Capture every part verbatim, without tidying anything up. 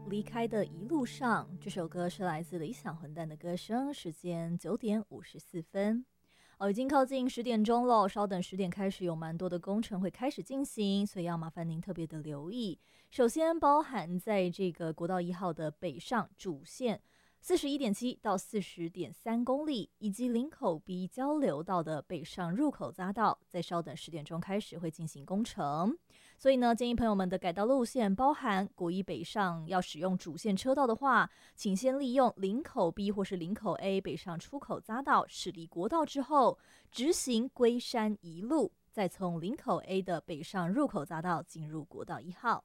离开的一路上，这首歌是来自理想混蛋的歌声。时间九点五十四分，哦，已经靠近十点钟了。稍等，十点开始有蛮多的工程会开始进行，所以要麻烦您特别的留意。首先，包含在这个国道一号的北上主线四十一点七到四十点三公里，以及林口 B 交流道的北上入口匝道，在稍等十点钟开始会进行工程。所以呢，建议朋友们的改道路线包含国一北上要使用主线车道的话，请先利用林口 B 或是林口 A 北上出口匝道驶离国道之后，直行龟山一路，再从林口 A 的北上入口匝道进入国道一号。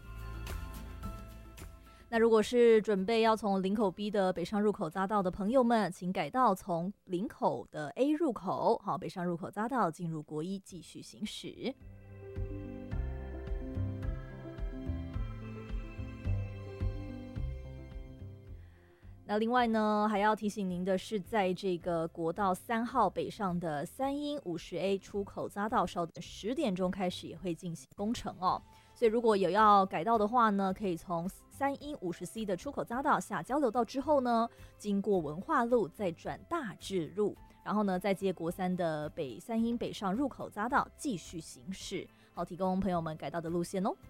那如果是准备要从林口 B 的北上入口匝道的朋友们，请改道从林口的 A 入口，好，北上入口匝道进入国一继续行驶。那另外呢，还要提醒您的是，在这个国道三号北上的三英五十 A 出口匝道，稍等十点钟开始也会进行工程哦。所以如果有要改道的话呢，可以从三英五十 C 的出口匝道下交流道之后呢，经过文化路再转大智路，然后呢再接国三的北三英北上入口匝道继续行驶，好，提供朋友们改道的路线哦。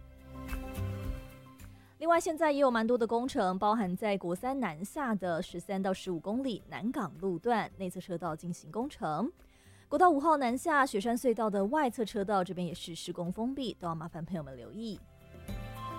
另外，现在也有蛮多的工程，包含在国三南下的十三到十五公里南港路段内侧车道进行工程。国道五号南下雪山隧道的外侧车道这边也是施工封闭，都要麻烦朋友们留意。